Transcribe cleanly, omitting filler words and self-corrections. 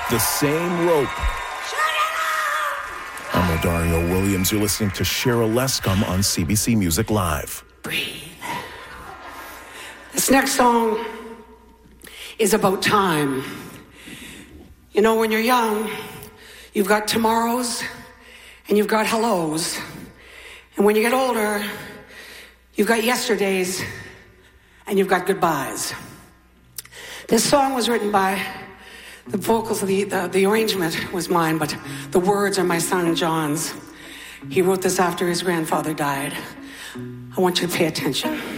The Same Rope. I'm Rodario Williams. You're listening to Cheryl Lescombe on CBC Music Live. Breathe. This next song is about time. You know, when you're young, you've got tomorrows and you've got hellos. And when you get older, you've got yesterdays and you've got goodbyes. This song was written by the vocals, the arrangement was mine, but the words are my son John's. He wrote this after his grandfather died. I want you to pay attention.